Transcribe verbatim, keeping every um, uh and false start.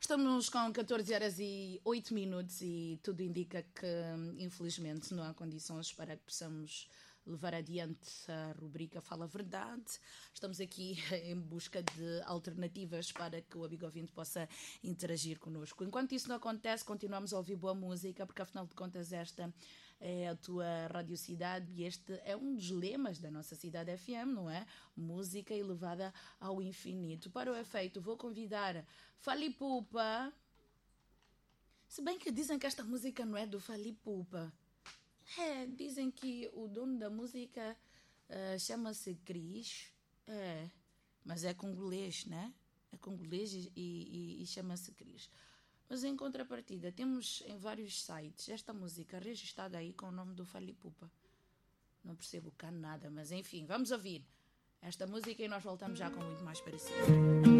Estamos com catorze horas e oito minutos e tudo indica que, infelizmente, não há condições para que possamos levar adiante a rubrica Fala a Verdade. Estamos aqui em busca de alternativas para que o amigo ouvinte possa interagir connosco. Enquanto isso não acontece, continuamos a ouvir boa música, porque afinal de contas esta é a tua radiocidade e este é um dos lemas da nossa cidade F M, não é? Música elevada ao infinito. Para o efeito, vou convidar Fally Ipupa. Se bem que dizem que esta música não é do Fally Ipupa. É, dizem que o dono da música uh, chama-se Cris. É, mas é congolês, né? É congolês e, e, e chama-se Cris. Mas em contrapartida, temos em vários sites esta música registrada aí com o nome do Fally Ipupa. Não percebo cá nada, mas enfim, vamos ouvir esta música e nós voltamos já com muito mais parecido.